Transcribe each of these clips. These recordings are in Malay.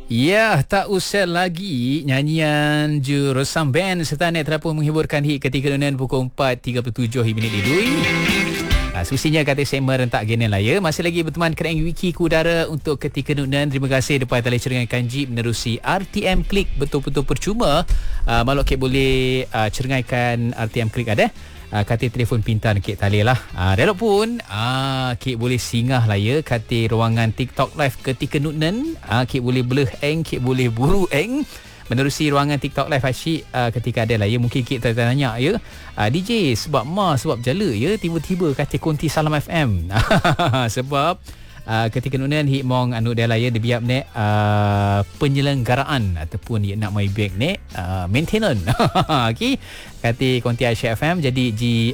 Ya, tak usah lagi nyanyian Jurusam Band serta Net terapun menghiburkan hit ketika dunia pukul 4.37 minit di Lui. Semestinya kata segmen rentak genen lah ya. Masih lagi berteman kerana wiki kudara untuk ketika nunan. Terima kasih depan tali cerengan kanji menerusi RTM Klik. Betul-betul percuma. Maklum Kek boleh cerengaikan RTM Klik ada. Kata telefon pintar Kek tali lah. Relok pun Kek boleh singgah lah ya. Kata ruangan TikTok live ketika nunan. Kek boleh beleh eng, Kek boleh buru eng. Menerusi ruangan TikTok live asyik ketika ada lah ya. Mungkin kita tanya ya, DJ sebab sebab jala ya, tiba-tiba kata konti Salam FM. Sebab ketika nunan hik mong anu dia lah ya, dia biap nek penyelenggaraan ataupun dia nak mai back nek maintenance. Okey, kata konti Aisyah FM jadi ji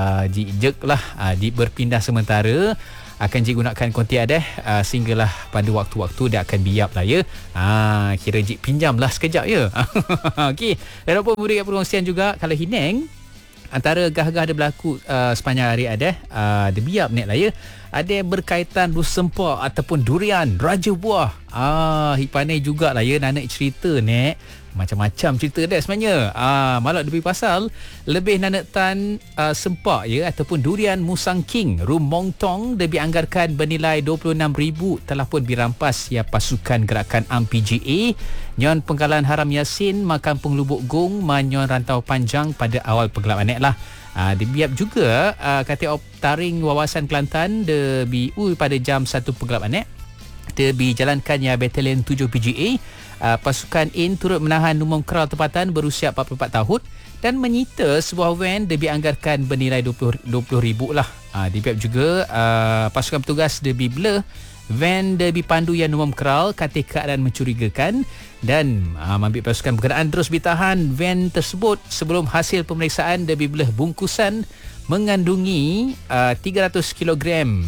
jek lah di berpindah sementara akan digunakan konti ada sehinggalah pada waktu-waktu dia akan biap lah ya. Kira jik pinjam lah sekejap ya. Okey, dan apa memberikan perkongsian juga kalau Hineng antara gah-gah ada berlaku sepanjang hari ada dia biap nek lah ya. Ada berkaitan rusempa ataupun durian raja buah. Hipanai jugalah ya nak cerita nek. Macam-macam cerita dia sebenarnya. Malah lebih pasal lebih nanetan sempak ya ataupun durian Musang King Rumong Tong lebih anggarkan bernilai 26,000 telah pun dirampas ya pasukan gerakan AMPGA nyon Penggalan Haram Yasin Makampung Lubuk Gong manyon rantau panjang pada awal penggelap anek lah. Dibiap juga kata Taring Wawasan Kelantan debi pada jam 1 penggelap anek debi jalankan ya Batalion 7 PGA. Pasukan IN turut menahan Numong Kral tempatan berusia 44 tahun dan menyita sebuah van debi anggarkan bernilai 20,000 lah. Dibiap juga pasukan petugas debi blur van debi pandu yang Numong Kral kata keadaan mencurigakan dan mambik pasukan berkenaan terus ditahan van tersebut sebelum hasil pemeriksaan debi blur bungkusan mengandungi 300 kg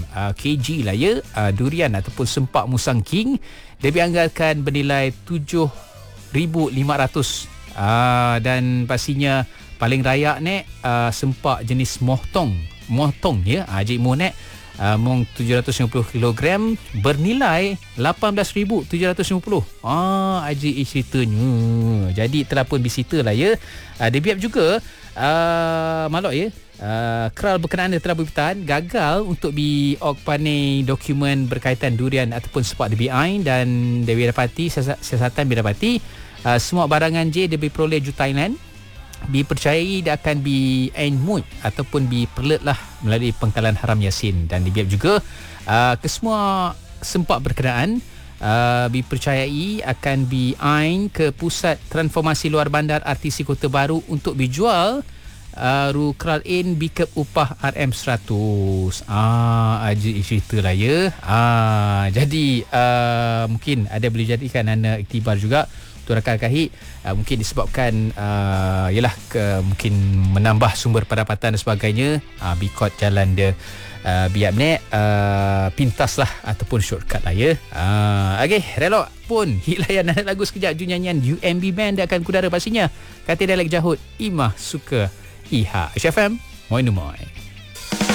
kg lah ya durian ataupun sempak Musang King dia dianggarkan bernilai 7,500 dan pastinya paling rayak nek sempak jenis mohtong ya Haji Mo nek mong 750 kg bernilai 18,750. Haji ceritanya jadi telah pun disita lah ya. Dia biap juga malok ya. Kral berkenaan telah berpitahan gagal untuk diokpanai dokumen berkaitan durian ataupun sepak DBI dan dia dapati siasatan dia dapati semua barangan J dia diperoleh ju Thailand dipercayai dia akan di-enmut ataupun diperlet lah melalui Penggalan Haram Yasin dan dibiap juga kesemua sempak berkenaan dipercayai akan di-ain ke pusat transformasi luar bandar RTC Kota Baru untuk dijual ru Kral In bikep upah RM100. Aja cerita lah ya. Jadi mungkin ada boleh jadikan anda iktibar juga untuk rakan kahit mungkin disebabkan yalah mungkin menambah sumber pendapatan dan sebagainya bikot jalan dia biar nek pintas lah ataupun shortcut lah ya. Okey, relok pun hilayan lagu sekejap ju nyanyian UMB Band dia akan kudara pastinya. Kata dialek jahut Imah Suka Iha Aisyah FM Moi Numoy.